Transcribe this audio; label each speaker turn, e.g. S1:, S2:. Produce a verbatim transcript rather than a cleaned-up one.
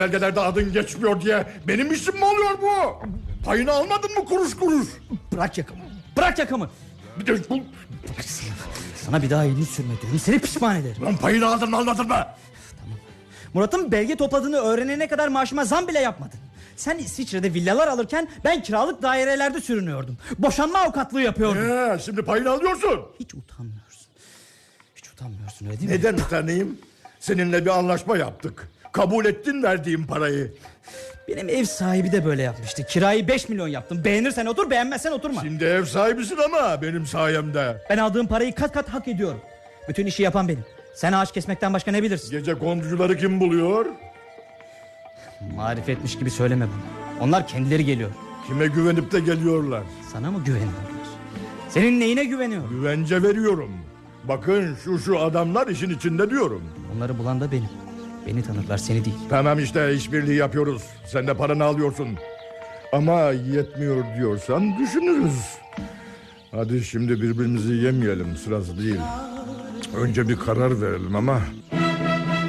S1: belgelerde adın geçmiyor diye benim işim mi oluyor bu? Payını almadın mı kuruş kuruş?
S2: Bırak yakamı. Bırak yakamı.
S1: Bir de bu...
S2: Sana bir daha elini sürme diyorum. Seni pişman ederim.
S1: Lan payını aldın mı almadın mı?
S2: Tamam. Murat'ın belge topladığını öğrenene kadar maaşıma zam bile yapmadın. Sen İsviçre'de villalar alırken ben kiralık dairelerde sürünüyordum. Boşanma avukatlığı yapıyordum.
S1: Ee, şimdi payını alıyorsun.
S2: Hiç utanmıyorsun. Hiç utanmıyorsun öyle değil mi?
S1: Neden utanayım? Seninle bir anlaşma yaptık. Kabul ettin verdiğim parayı.
S2: Benim ev sahibi de böyle yapmıştı. Kirayı beş milyon yaptım. Beğenirsen otur, beğenmezsen oturma.
S1: Şimdi ev sahibisin ama benim sayemde.
S2: Ben aldığım parayı kat kat hak ediyorum. Bütün işi yapan benim. Sen ağaç kesmekten başka ne bilirsin?
S1: Gece konducuları kim buluyor?
S2: Marifetmiş gibi söyleme bunu. Onlar kendileri geliyor.
S1: Kime güvenip de geliyorlar?
S2: Sana mı güveniyorlar? Senin neyine güveniyor?
S1: Güvence veriyorum. Bakın şu şu adamlar işin içinde diyorum.
S2: Onları bulan da benim. Beni tanırlar, seni değil.
S1: Tamam işte, işbirliği yapıyoruz. Sen de paranı alıyorsun. Ama yetmiyor diyorsan düşünürüz. Hadi şimdi birbirimizi yemeyelim, sırası değil. Önce bir karar verelim ama...